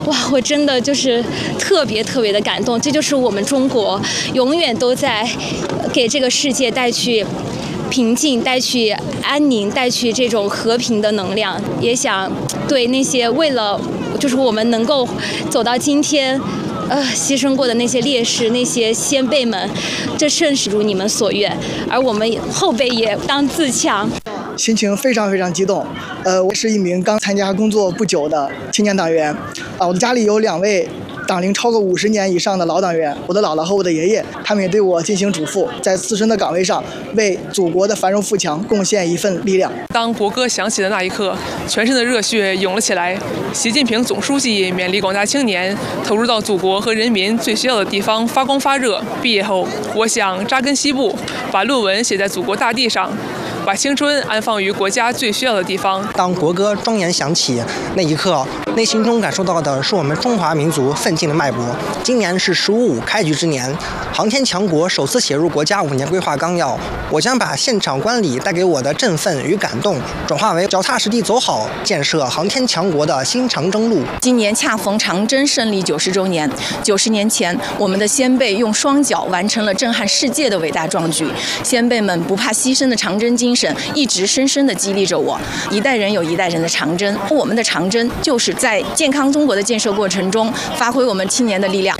哇，我真的就是特别的感动，这就是我们中国永远都在给这个世界带去平静，带去安宁，带去这种和平的能量。也想对那些为了就是我们能够走到今天牺牲过的那些烈士、那些先辈们，这甚是如你们所愿，而我们后辈也当自强。 心情非常激动。我是一名刚参加工作不久的青年党员。我的家里有2位党龄超过50年以上的老党员，我的姥姥和我的爷爷，他们也对我进行嘱咐，在自身的岗位上为祖国的繁荣富强贡献一份力量。 当国歌响起的那一刻，全身的热血涌了起来。习近平总书记勉励广大青年投入到祖国和人民最需要的地方发光发热。毕业后，我想扎根西部，把论文写在祖国大地上，把青春安放于国家最需要的地方。 当国歌庄严响起那一刻，内心中感受到的是我们中华民族奋进的脉搏。今年是“15+5”开局之年，航天强国首次写入国家5年规划纲要。我将把现场观礼带给我的振奋与感动，转化为脚踏实地走好建设航天强国的新长征路。 今年恰逢长征胜利90周年，90年前，我们的先辈用双脚完成了震撼世界的伟大壮举。先辈们不怕牺牲的长征精神，一直深深地激励着我。一代人有一代人的长征，我们的长征就是在健康中国的建设过程中，发挥我们青年的力量。